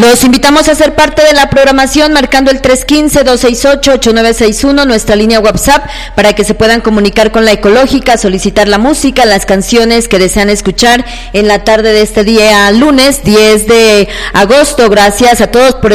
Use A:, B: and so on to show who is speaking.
A: Los invitamos a ser parte de la programación marcando el 315-268-8961, nuestra línea WhatsApp, para que se puedan comunicar con la Ecológica, solicitar la música, las canciones que desean escuchar en la tarde de este día lunes 10 de agosto. Gracias a todos por